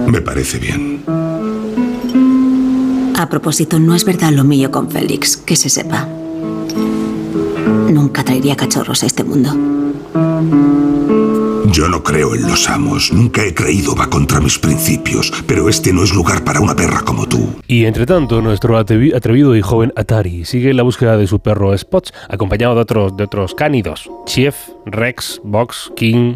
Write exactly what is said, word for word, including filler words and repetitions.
Me parece bien. A propósito, no es verdad lo mío con Félix, que se sepa. Nunca traería cachorros a este mundo. Yo no creo en los amos. Nunca he creído, va contra mis principios. Pero este no es lugar para una perra como tú. Y entre tanto, nuestro atrevido y joven Atari sigue en la búsqueda de su perro Spots, acompañado de otros, de otros cánidos. Chief, Rex, Box, King,